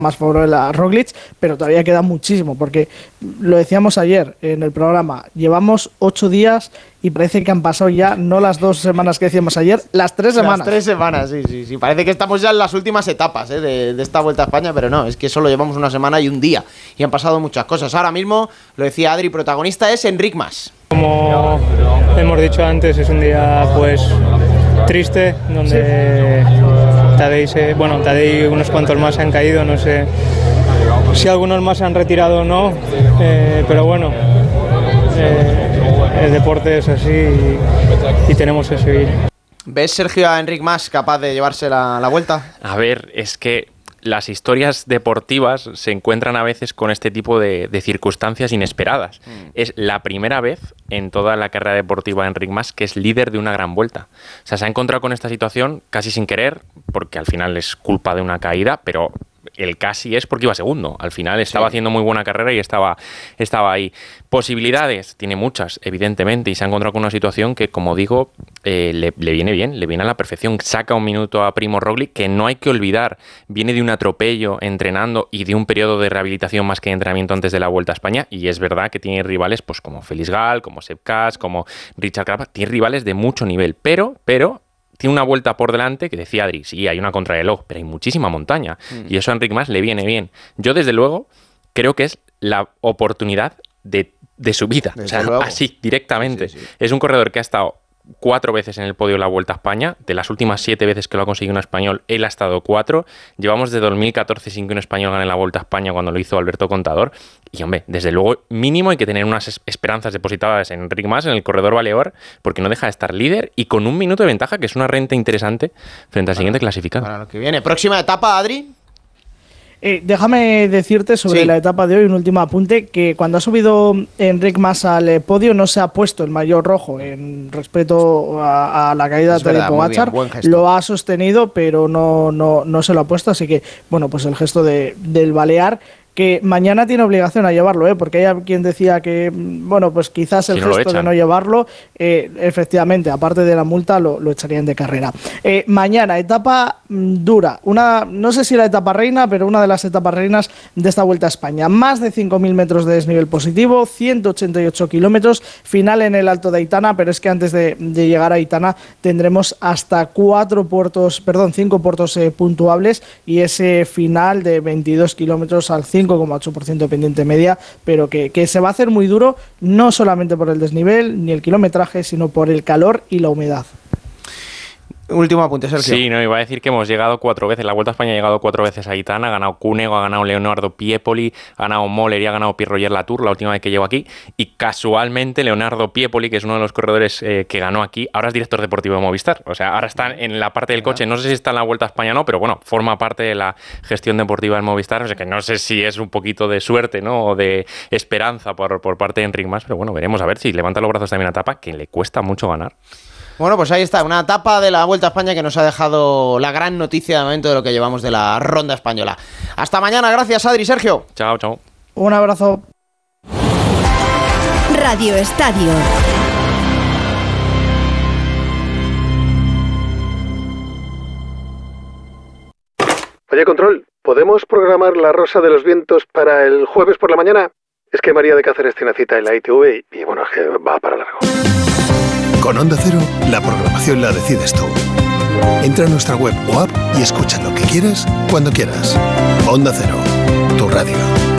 más favorable a Roglic, pero todavía queda muchísimo, porque lo decíamos ayer en el programa, llevamos 8 días y parece que han pasado ya, no las 2 semanas que decíamos ayer, las 3 semanas. Las 3 semanas, sí. Parece que estamos ya en las últimas etapas de esta Vuelta a España, pero no, es que solo llevamos una semana y un día, y han pasado muchas cosas. Ahora mismo, lo decía Adri, protagonista es Enric Mas. Como hemos dicho antes, es un día pues triste, donde Tadej y unos cuantos más han caído, no sé si algunos más se han retirado o no, pero bueno, el deporte es así y tenemos que seguir. ¿Ves, Sergio, a Enric Mas capaz de llevarse la Vuelta? A ver, es que las historias deportivas se encuentran a veces con este tipo de circunstancias inesperadas. Es la primera vez en toda la carrera deportiva de Enric Mas que es líder de una gran vuelta. O sea, se ha encontrado con esta situación casi sin querer, porque al final es culpa de una caída, pero el casi es porque iba segundo. Al final estaba haciendo muy buena carrera y estaba ahí. Posibilidades, tiene muchas, evidentemente, y se ha encontrado con una situación que, como digo, le viene bien, le viene a la perfección. Saca un minuto a Primo Roglic, que no hay que olvidar, viene de un atropello entrenando y de un periodo de rehabilitación más que de entrenamiento antes de la Vuelta a España, y es verdad que tiene rivales pues como Felix Gall, como Sepp Kuss, como Richard Carapaz, tiene rivales de mucho nivel, pero tiene una vuelta por delante que decía Adri, sí, hay una contrarreloj, pero hay muchísima montaña. Y eso a Enric Mas le viene bien. Yo, desde luego, creo que es la oportunidad de su vida. Desde o sea, luego. Así, directamente. Sí. Es un corredor que ha estado 4 veces en el podio de la Vuelta a España. De las últimas 7 veces que lo ha conseguido un español, él ha estado 4. Llevamos de 2014 sin que un español gane la Vuelta a España, cuando lo hizo Alberto Contador. Y, hombre, desde luego, mínimo hay que tener unas esperanzas depositadas en Enric Mas, en el corredor balear, porque no deja de estar líder y con un minuto de ventaja, que es una renta interesante frente al siguiente clasificado. Para lo que viene. Próxima etapa, Adri. Déjame decirte sobre la etapa de hoy un último apunte, que cuando ha subido Enric Mas al podio no se ha puesto el maillot rojo en respeto a la caída de Tadej Pogačar, lo ha sostenido pero no se lo ha puesto, así que bueno, pues el gesto del balear, que mañana tiene obligación a llevarlo, porque hay quien decía que, bueno, pues quizás el gesto de no llevarlo, efectivamente, aparte de la multa, lo echarían de carrera. Mañana, etapa dura, no sé si la etapa reina, pero una de las etapas reinas de esta Vuelta a España. Más de 5.000 metros de desnivel positivo, 188 kilómetros, final en el Alto de Aitana, pero es que antes de llegar a Aitana tendremos hasta 5 puertos puntuables, y ese final de 22 kilómetros al 5,8% de pendiente media, pero que se va a hacer muy duro, no solamente por el desnivel ni el kilometraje, sino por el calor y la humedad. Último apunte, Sergio. Sí, no, iba a decir que hemos llegado 4 veces. La Vuelta a España ha llegado 4 veces a Aitana. Ha ganado Cunego, ha ganado Leonardo Piepoli, ha ganado Moller y ha ganado Pierre Roger Latour la última vez que llegó aquí. Y casualmente Leonardo Piepoli, que es uno de los corredores que ganó aquí, ahora es director deportivo de Movistar. O sea, ahora está en la parte del coche. No sé si está en la Vuelta a España o no, pero bueno, forma parte de la gestión deportiva del Movistar. O sea, que no sé si es un poquito de suerte, ¿no? O de esperanza por parte de Enric Mas. Pero bueno, veremos a ver si levanta los brazos también a etapa, que le cuesta mucho ganar. Bueno, pues ahí está, una etapa de la Vuelta a España que nos ha dejado la gran noticia de momento de lo que llevamos de la ronda española. Hasta mañana, gracias Adri, Sergio. Chao, chao. Un abrazo. Radio Estadio. Oye, Control, ¿podemos programar la Rosa de los Vientos para el jueves por la mañana? Es que María de Cáceres tiene cita en la ITV y bueno, es que va para largo. Con Onda Cero, la programación la decides tú. Entra a nuestra web o app y escucha lo que quieras, cuando quieras. Onda Cero, tu radio.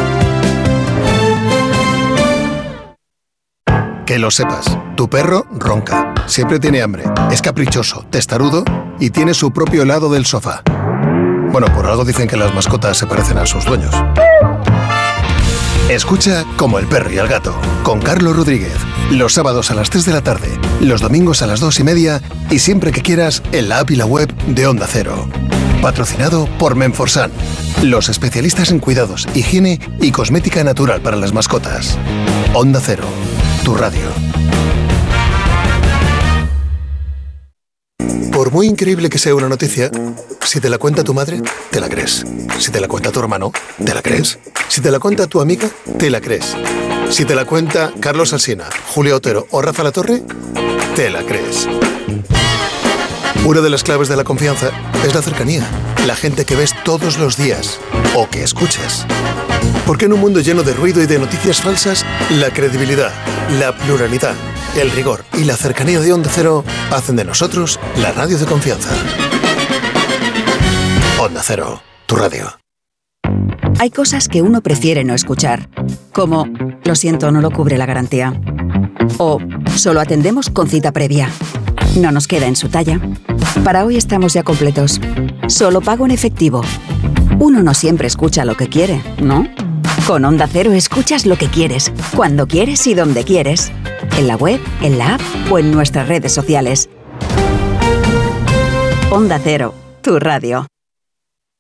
Que lo sepas, tu perro ronca, siempre tiene hambre, es caprichoso, testarudo y tiene su propio lado del sofá. Bueno, por algo dicen que las mascotas se parecen a sus dueños. Escucha Como el perro y el gato, con Carlos Rodríguez. Los sábados a las 3 de la tarde, los domingos a las 2:30 y siempre que quieras en la app y la web de Onda Cero. Patrocinado por Menforsan, los especialistas en cuidados, higiene y cosmética natural para las mascotas. Onda Cero, tu radio. Por muy increíble que sea una noticia, si te la cuenta tu madre, te la crees. Si te la cuenta tu hermano, te la crees. Si te la cuenta tu amiga, te la crees. Si te la cuenta Carlos Alsina, Julio Otero o Rafa Latorre, te la crees. Una de las claves de la confianza es la cercanía. la gente que ves todos los días o que escuchas. Porque en un mundo lleno de ruido y de noticias falsas, la credibilidad, la pluralidad, el rigor y la cercanía de Onda Cero hacen de nosotros la radio de confianza. Onda Cero, tu radio. Hay cosas que uno prefiere no escuchar, como lo siento, no lo cubre la garantía. O solo atendemos con cita previa. No nos queda en su talla. Para hoy estamos ya completos. Solo pago en efectivo. Uno no siempre escucha lo que quiere, ¿no? Con Onda Cero escuchas lo que quieres, cuando quieres y donde quieres. En la web, en la app o en nuestras redes sociales. Onda Cero, tu radio.